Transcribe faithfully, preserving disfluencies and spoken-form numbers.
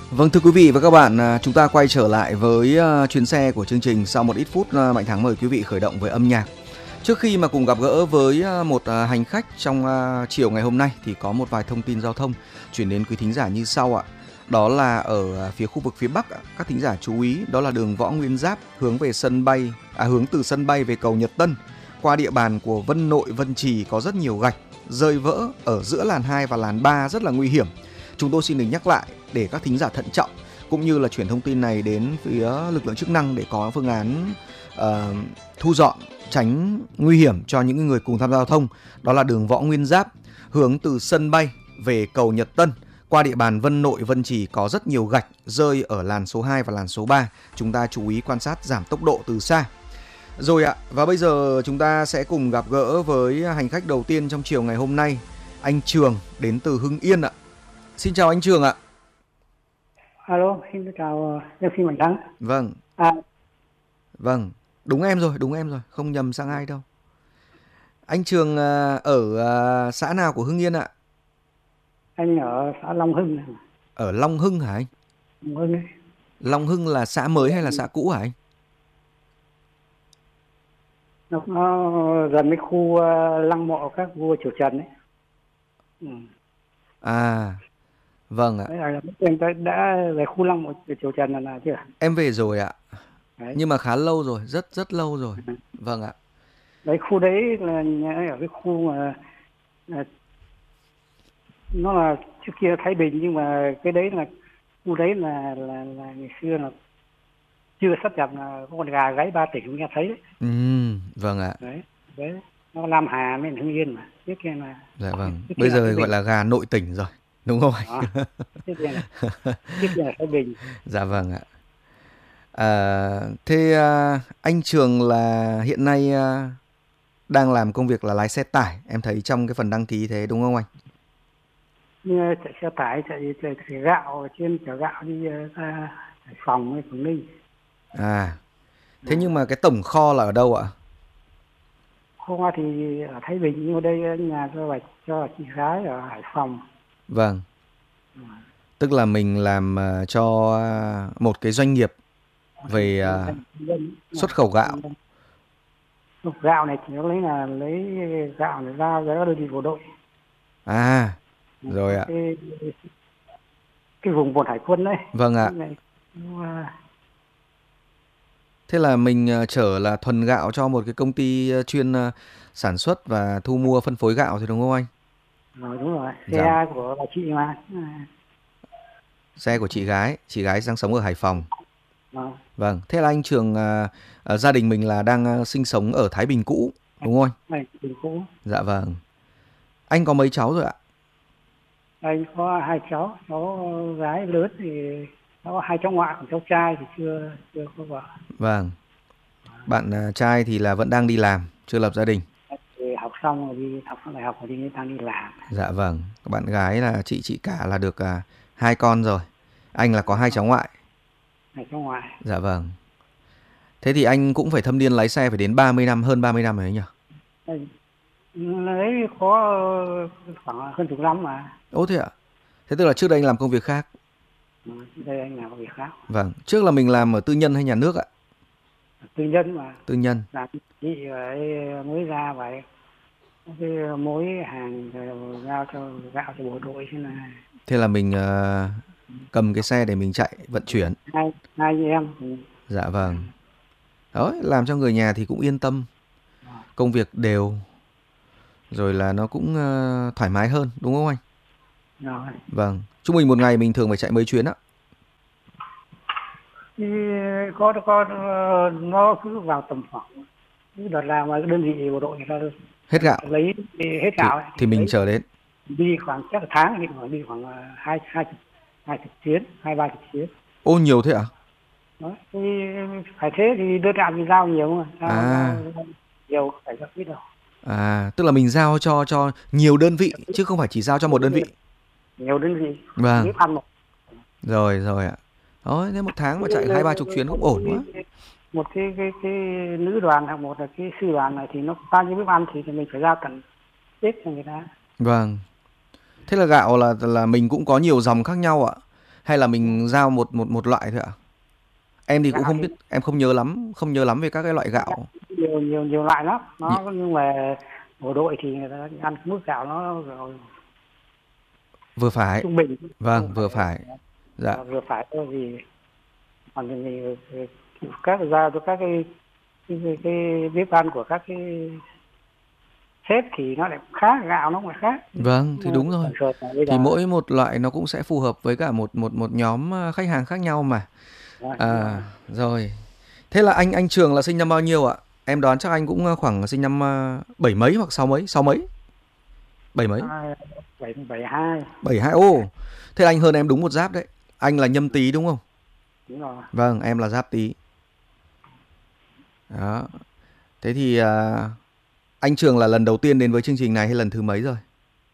Vâng, thưa quý vị và các bạn, chúng ta quay trở lại với chuyến xe của chương trình. Sau một ít phút, Mạnh Thắng mời quý vị khởi động với âm nhạc. Trước khi mà cùng gặp gỡ với một hành khách trong chiều ngày hôm nay thì có một vài thông tin giao thông chuyển đến quý thính giả như sau ạ. Đó là ở phía khu vực phía Bắc, các thính giả chú ý, đó là đường Võ Nguyên Giáp hướng về sân bay, à, hướng từ sân bay về cầu Nhật Tân qua địa bàn của Vân Nội, Vân Trì có rất nhiều gạch rơi vỡ ở giữa làn hai và làn ba, rất là nguy hiểm. Chúng tôi xin được nhắc lại để các thính giả thận trọng, cũng như là chuyển thông tin này đến phía lực lượng chức năng để có phương án uh, thu dọn, tránh nguy hiểm cho những người cùng tham gia giao thông. Đó là đường Võ Nguyên Giáp hướng từ sân bay về cầu Nhật Tân qua địa bàn Vân Nội, Vân Trì có rất nhiều gạch rơi ở làn số hai và làn số ba. Chúng ta chú ý quan sát, giảm tốc độ từ xa. Rồi ạ, và bây giờ chúng ta sẽ cùng gặp gỡ với hành khách đầu tiên trong chiều ngày hôm nay, anh Trường đến từ Hưng Yên ạ. Xin chào anh Trường ạ. Alo, xin chào em xin Mạnh Thắng. Vâng. À. Vâng, đúng em rồi, đúng em rồi, không nhầm sang ai đâu. Anh Trường ở xã nào của Hưng Yên ạ? Anh ở xã Long Hưng. Ở Long Hưng hả anh? Long Hưng ấy. Long Hưng là xã mới hay là xã cũ hả anh? Nó, nó gần với khu uh, lăng mộ các vua triều Trần ấy. Ừ. À, vâng ạ. Đấy là em đã về khu lăng mộ triều Trần là, là chưa? Em về rồi ạ. Đấy. Nhưng mà khá lâu rồi, rất rất lâu rồi. Ừ. Vâng ạ. Đấy, khu đấy là ở cái khu mà là, nó là trước kia Thái Bình, nhưng mà cái đấy là khu đấy là là, là ngày xưa là chưa sắp nhập là có con gà gáy ba tỉnh, nghe thấy đấy. Ừ, vâng ạ. Đấy, đấy, nó Lam Hà với Hưng Yên mà. Trước kia là. Dạ vâng. Bây giờ gọi là gà nội tỉnh rồi, đúng không anh? À, trước kia là trước kia là Thái Bình. Dạ vâng ạ. À, thế à, anh Trường là hiện nay à, đang làm công việc là lái xe tải, em thấy trong cái phần đăng ký thế đúng không anh? Như chạy xe tải, chạy, chạy, chạy gạo trên chở gạo đi ra Hải Phòng hay Quảng Ninh. À, thế nhưng mà cái tổng kho là ở đâu ạ? Kho thì ở Thái Bình, nhưng ở đây nhà cho bà cho chị gái ở Hải Phòng. Vâng. Ừ. Tức là mình làm uh, cho uh, một cái doanh nghiệp về uh, xuất khẩu gạo. Xuất gạo này chỉ lấy là lấy gạo này ra ra đơn vị bộ đội. À, rồi ạ. Cái, cái vùng bồn hải quân đấy. Vâng ạ. Này, uh, thế là mình uh, chở là thuần gạo cho một cái công ty uh, chuyên uh, sản xuất và thu mua phân phối gạo thì đúng không anh? Rồi, đúng rồi. Xe dạ. của bà chị mà. Xe của chị gái, chị gái đang sống ở Hải Phòng. À. Vâng, thế là anh Trường, à, à, gia đình mình là đang à, sinh sống ở Thái Bình cũ, đúng không anh? Thái Bình cũ. Dạ vâng. Anh có mấy cháu rồi ạ? Anh có hai cháu, cháu gái lớn thì có hai cháu ngoại, còn cháu trai thì chưa chưa có vợ. Vâng. Bạn à, trai thì là vẫn đang đi làm, chưa lập gia đình. Thì học xong rồi đi học xong đại học rồi đi đang đi làm. Dạ vâng. Bạn gái là chị chị cả là được à, hai con rồi. Anh là có hai cháu ngoại. Hai cháu ngoại. Dạ vâng. Thế thì anh cũng phải thâm niên lái xe phải đến ba mươi năm, hơn ba mươi năm rồi ấy nhỉ? Đấy có khoảng hơn chục năm mà. Ố thế ạ? Thế tức là trước đây anh làm công việc khác? Ừ, trước đây anh làm công việc khác. Vâng. Trước là mình làm ở tư nhân hay nhà nước ạ? Tư nhân mà. Tư nhân. Là chị ấy mới ra vậy. Cái mối hàng giao cho gạo cho bộ đội thế này. Thế là mình uh, cầm cái xe để mình chạy vận chuyển. Hai hai anh em. Dạ vâng. Đó, làm cho người nhà thì cũng yên tâm. Công việc đều. Rồi là nó cũng uh, thoải mái hơn, đúng không anh? Rồi. Vâng. Trung bình một ngày mình thường phải chạy mấy chuyến ạ? Thì có có nó cứ vào tầm khoảng đợt làm mà đơn vị bộ đội người ta hết gạo lấy hết gạo thì, thì, thì mình chở đến đi khoảng chắc tháng đi khoảng đi khoảng hai hai hai chục chuyến, hai ba chục chuyến. Ô, nhiều thế ạ? Đó, thì phải thế thì đơn gạo thì giao nhiều mà. Giao, à. giao nhiều phải giao ít đâu. À, tức là mình giao cho cho nhiều đơn vị chứ không phải chỉ giao cho một đơn vị. Nhiều đơn vị. Vâng. Ăn một. Rồi rồi ạ. Đó, thế một tháng mà chạy hai ba chục chuyến cũng ổn quá. Một cái cái cái nữ đoàn hoặc một là cái sư đoàn này thì nó bao nhiêu bếp ăn thì mình phải giao tận Tết cho người ta. Vâng. Thế là gạo là là mình cũng có nhiều dòng khác nhau ạ. hay là mình giao một một một loại thôi ạ? Em thì cũng Gạo không thì biết, em không nhớ lắm, không nhớ lắm về các cái loại gạo. nhiều nhiều nhiều loại lắm Nhị- nó, nhưng mà bộ đội thì người ta ăn mức gạo nó Vừa phải. trung bình, không Vâng, vừa phải phải. Dạ. vừa phải thôi. Vì còn thì, thì các giao cho các cái cái, cái, cái bếp ăn của các cái sếp thì nó lại khác, gạo nó cũng lại khác. Vâng, thì Nó đúng rồi. sản xuất là bây Thì giờ mỗi một loại nó cũng sẽ phù hợp với cả một một một nhóm à, khách hàng khác nhau mà. rồi, À, rồi. Thế là anh anh Trường là sinh năm bao nhiêu ạ? Em đoán chắc anh cũng à, khoảng sinh năm à, bảy mấy hoặc sáu mấy, sáu mấy, bảy mấy, à, bảy bảy hai, bảy hai. Ô, thế là anh hơn em đúng một giáp đấy. Anh là Nhâm Tý đúng không? đúng rồi. Vâng, em là Giáp Tý. Đó. Thế thì à, anh Trường là lần đầu tiên đến với chương trình này hay lần thứ mấy rồi?